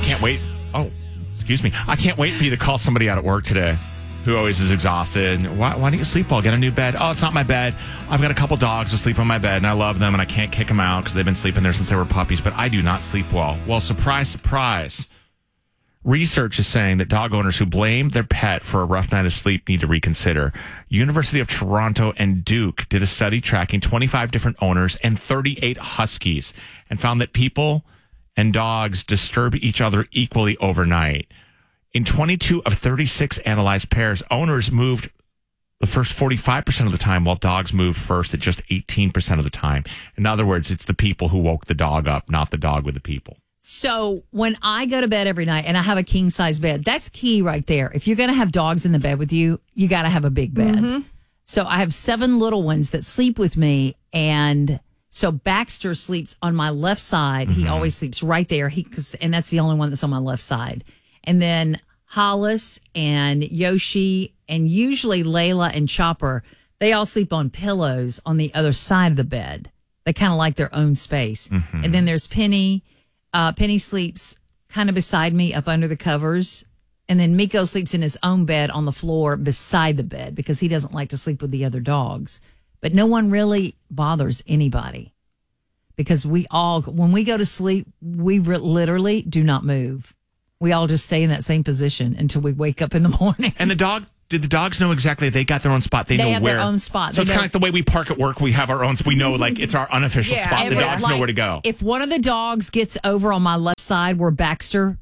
can't wait. Oh, excuse me. I can't wait for you to call somebody out at work today who always is exhausted. Why don't you sleep well? Get a new bed. Oh, it's not my bed. I've got a couple dogs to sleep on my bed, and I love them, and I can't kick them out because they've been sleeping there since they were puppies, but I do not sleep well. Well, surprise, surprise. Research is saying that dog owners who blame their pet for a rough night of sleep need to reconsider. University of Toronto and Duke did a study tracking 25 different owners and 38 huskies and found that people and dogs disturb each other equally overnight. In 22 of 36 analyzed pairs, owners moved the first 45% of the time, while dogs moved first at just 18% of the time. In other words, it's the people who woke the dog up, not the dog with the people. So when I go to bed every night and I have a king size bed, that's key right there. If you're going to have dogs in the bed with you, you got to have a big bed. Mm-hmm. So I have 7 little ones that sleep with me. And so Baxter sleeps on my left side. Mm-hmm. He always sleeps right there. And that's the only one that's on my left side. And then Hollis and Yoshi and usually Layla and Chopper, they all sleep on pillows on the other side of the bed. They kind of like their own space. Mm-hmm. And then there's Penny. Penny sleeps kind of beside me up under the covers. And then Miko sleeps in his own bed on the floor beside the bed because he doesn't like to sleep with the other dogs. But no one really bothers anybody because when we go to sleep, we literally do not move. We all just stay in that same position until we wake up in the morning. And did the dogs know exactly? They got their own spot. They know have where. Their own spot. So it's kind of like the way we park at work. We have our own. We know, like, it's our unofficial spot. The dogs know where to go. If one of the dogs gets over on my left side where Baxter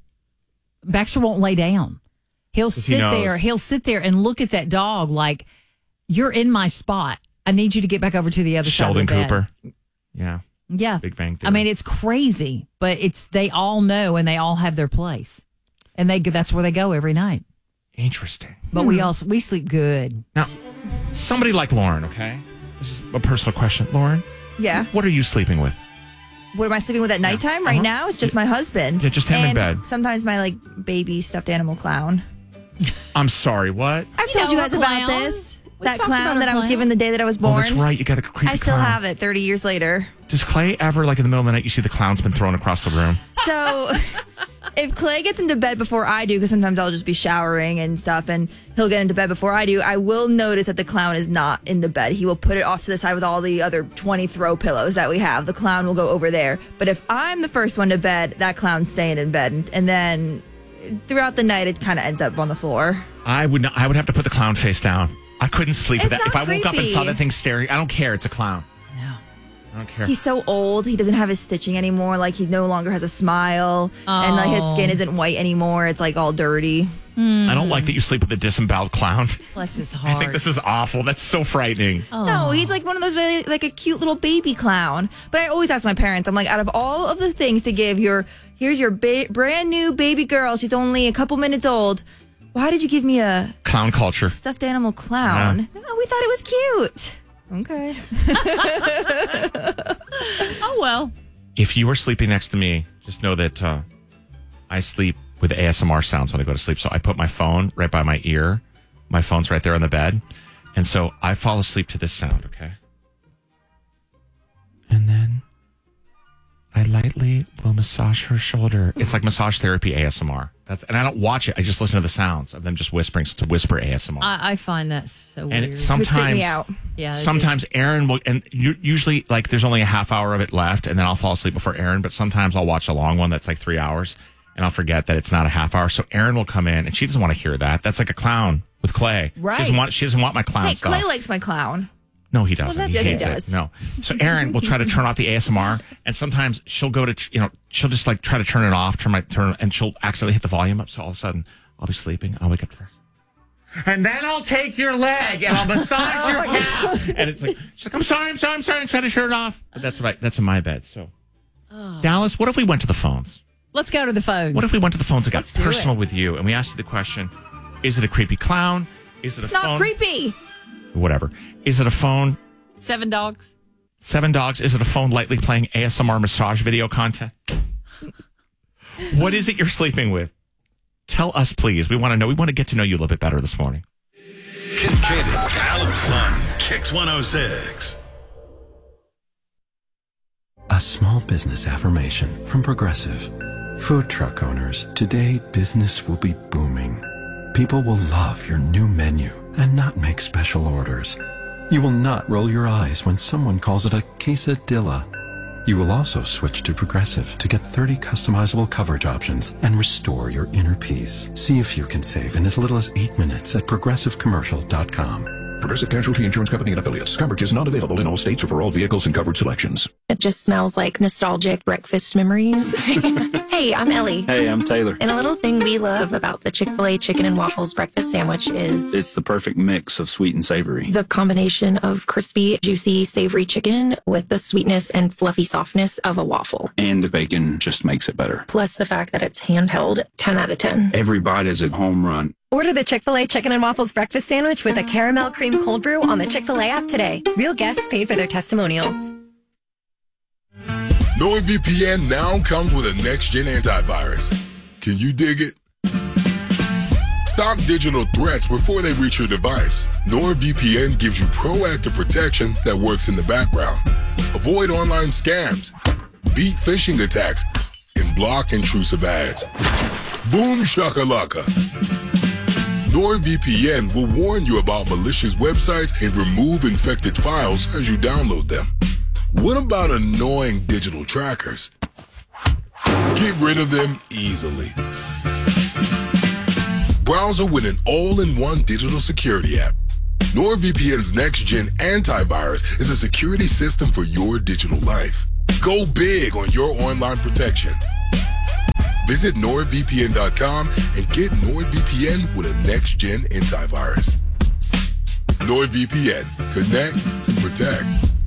won't lay down. He'll sit there. He'll sit there and look at that dog like, you're in my spot. I need you to get back over to the other side of the bed. Sheldon Cooper. Yeah. Yeah. Big Bang Theory. I mean, it's crazy, but they all know and they all have their place. And that's where they go every night. Interesting. But we sleep good. Now, somebody like Lauren, okay? This is a personal question. Lauren? Yeah. What are you sleeping with? What am I sleeping with at nighttime? Right now, it's just my husband. Yeah, just him in bed. Sometimes my baby stuffed animal clown. I'm sorry, what? I've told you guys about this. That clown that I was given the day that I was born. Oh, that's right. You got a creepy clown. I still have it 30 years later. Does Clay ever, like in the middle of the night, you see the clown's been thrown across the room? So if Clay gets into bed before I do, because sometimes I'll just be showering and stuff, and he'll get into bed before I do, I will notice that the clown is not in the bed. He will put it off to the side with all the other 20 throw pillows that we have. The clown will go over there. But if I'm the first one to bed, that clown's staying in bed. And then throughout the night, it kind of ends up on the floor. I would have to put the clown face down. I couldn't sleep with that. If I woke up and saw that thing staring, I don't care. It's a clown. No. I don't care. He's so old. He doesn't have his stitching anymore. Like, he no longer has a smile. Oh. And like his skin isn't white anymore. It's like all dirty. I don't like that you sleep with a disemboweled clown. Bless his heart. I think this is awful. That's so frightening. Oh. No, he's like one of those really, like a cute little baby clown. But I always ask my parents, I'm like, out of all of the things to give here's your brand new baby girl. She's only a couple minutes old. Why did you give me a clown culture stuffed animal clown? Yeah. No, we thought it was cute. Okay. Oh, well. If you were sleeping next to me, just know that I sleep with ASMR sounds when I go to sleep. So I put my phone right by my ear. My phone's right there on the bed. And so I fall asleep to this sound, okay? And then I lightly will massage her shoulder. It's like massage therapy ASMR. And I don't watch it. I just listen to the sounds of them just whispering. So it's a whisper ASMR. I find that so weird. And sometimes, Aaron will, and usually like there's only a half hour of it left, and then I'll fall asleep before Aaron. But sometimes I'll watch a long one that's like 3 hours, and I'll forget that it's not a half hour. So Aaron will come in, and she doesn't want to hear that. That's like a clown with Clay. Right. She doesn't want my clown stuff. Clay likes my clown. No, he doesn't. Well, he hates it. No. So Erin will try to turn off the ASMR, and sometimes she'll go to, she'll just like try to turn it off, and she'll accidentally hit the volume up. So all of a sudden, I'll be sleeping. I'll wake up first. And then I'll take your leg and I'll massage your calf. And it's like, she's like, I'm sorry. And try to turn it off. But that's right. That's in my bed. So, Dallas, what if we went to the phones? Let's go to the phones. What if we went to the phones and got personal with you, and we asked you the question, is it a creepy clown? Is it a phone? It's not creepy. Whatever. Is it a phone? 7 dogs. 7 dogs. Is it a phone lightly playing ASMR massage video content? What is it you're sleeping with? Tell us, please. We want to know. We want to get to know you a little bit better this morning. Kincaid, Alice on Kicks 106. A small business affirmation from Progressive. Food truck owners, today business will be booming. People will love your new menu and not make special orders. You will not roll your eyes when someone calls it a quesadilla. You will also switch to Progressive to get 30 customizable coverage options and restore your inner peace. See if you can save in as little as 8 minutes at progressivecommercial.com. Progressive Casualty Insurance Company and Affiliates. Coverage is not available in all states or for all vehicles and covered selections. It just smells like nostalgic breakfast memories. Hey, I'm Ellie. Hey, I'm Taylor. And a little thing we love about the Chick-fil-A Chicken and Waffles breakfast sandwich is... it's the perfect mix of sweet and savory. the combination of crispy, juicy, savory chicken with the sweetness and fluffy softness of a waffle. And the bacon just makes it better. Plus the fact that it's handheld, 10 out of 10. Every bite is a home run. Order the Chick-fil-A Chicken and Waffles breakfast sandwich with a caramel cream cold brew on the Chick-fil-A app today. Real guests paid for their testimonials. NordVPN now comes with a next-gen antivirus. Can you dig it? Stop digital threats before they reach your device. NordVPN gives you proactive protection that works in the background. Avoid online scams, beat phishing attacks, and block intrusive ads. Boom shakalaka. NordVPN will warn you about malicious websites and remove infected files as you download them. What about annoying digital trackers? Get rid of them easily. Browser with an all-in-one digital security app. NordVPN's next-gen antivirus is a security system for your digital life. Go big on your online protection. Visit NordVPN.com and get NordVPN with a next-gen antivirus. NordVPN. Connect and protect.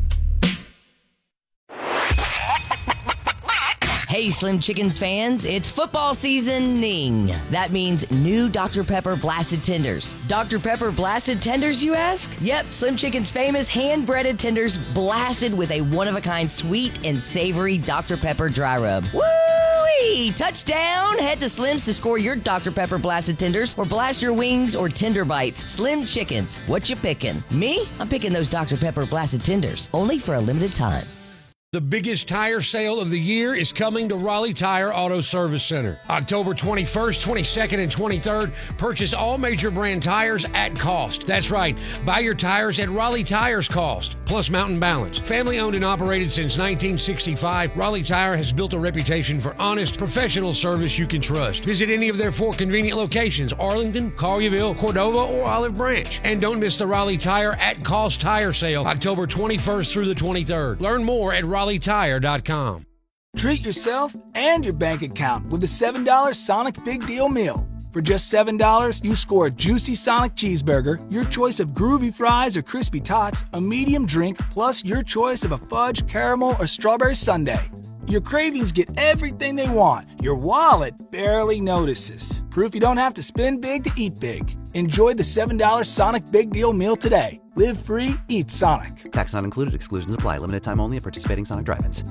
Hey, Slim Chickens fans, it's football seasoning. That means new Dr. Pepper Blasted Tenders. Dr. Pepper Blasted Tenders, you ask? Yep, Slim Chickens' famous hand-breaded tenders blasted with a one-of-a-kind sweet and savory Dr. Pepper dry rub. Woo-wee! Touchdown! Head to Slim's to score your Dr. Pepper Blasted Tenders or blast your wings or tender bites. Slim Chickens, what you picking? Me? I'm picking those Dr. Pepper Blasted Tenders, only for a limited time. The biggest tire sale of the year is coming to Raleigh Tire Auto Service Center. October 21st, 22nd, and 23rd, purchase all major brand tires at cost. That's right, buy your tires at Raleigh Tire's cost, plus Mountain Balance. Family owned and operated since 1965, Raleigh Tire has built a reputation for honest, professional service you can trust. Visit any of their 4 convenient locations, Arlington, Collierville, Cordova, or Olive Branch. And don't miss the Raleigh Tire at Cost Tire Sale, October 21st through the 23rd. Learn more at RaleighTire.com. Treat yourself and your bank account with the $7 Sonic Big Deal Meal. For just $7, you score a juicy Sonic cheeseburger, your choice of groovy fries or crispy tots, a medium drink, plus your choice of a fudge, caramel, or strawberry sundae. Your cravings get everything they want. Your wallet barely notices. Proof you don't have to spend big to eat big. Enjoy the $7 Sonic Big Deal Meal today. Live free, eat Sonic. Tax not included. Exclusions apply. Limited time only at participating Sonic drive-ins.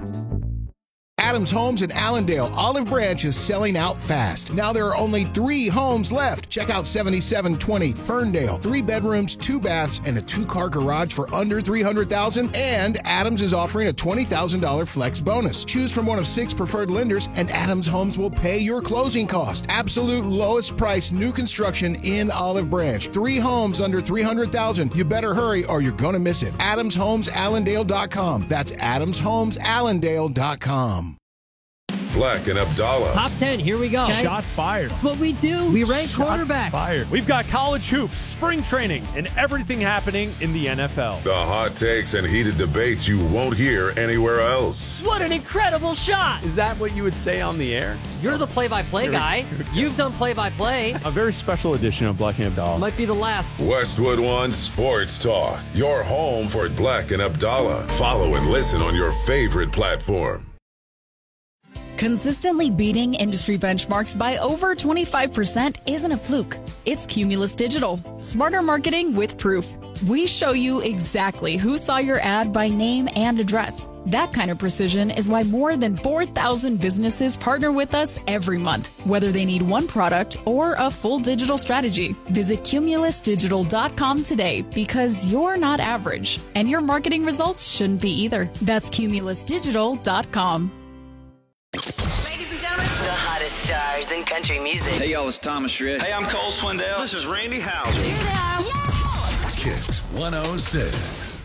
Adams Homes in Allendale, Olive Branch is selling out fast. Now there are only 3 homes left. Check out 7720 Ferndale. 3 bedrooms, 2 baths, and a 2-car garage for under $300,000. And Adams is offering a $20,000 flex bonus. Choose from one of 6 preferred lenders, and Adams Homes will pay your closing cost. Absolute lowest price new construction in Olive Branch. 3 homes under $300,000. You better hurry or you're going to miss it. AdamsHomesAllendale.com. That's AdamsHomesAllendale.com. Black and Abdallah. Top 10, here we go. Okay. Shots fired. That's what we do. We rank quarterbacks. Fired. We've got college hoops, spring training, and everything happening in the NFL. The hot takes and heated debates you won't hear anywhere else. What an incredible shot. Is that what you would say on the air? You're the play-by-play guy. You've done play-by-play. A very special edition of Black and Abdallah. Might be the last. Westwood One Sports Talk. Your home for Black and Abdallah. Follow and listen on your favorite platform. Consistently beating industry benchmarks by over 25% isn't a fluke. It's Cumulus Digital. Smarter marketing with proof. We show you exactly who saw your ad by name and address. That kind of precision is why more than 4,000 businesses partner with us every month, whether they need one product or a full digital strategy. Visit CumulusDigital.com today because you're not average, and your marketing results shouldn't be either. That's CumulusDigital.com. Ladies and gentlemen, country music. Hey, y'all, it's Thomas Shred. Hey, I'm Cole Swindell. This is Randy Houser. Kicks 106.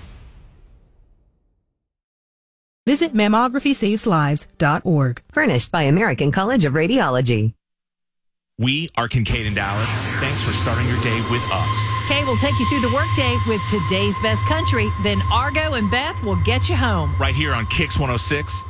Visit MammographySavesLives.org. Furnished by American College of Radiology. We are Kincaid in Dallas. Thanks for starting your day with us. Kay will take you through the workday with today's best country. Then Argo and Beth will get you home. Right here on Kicks 106.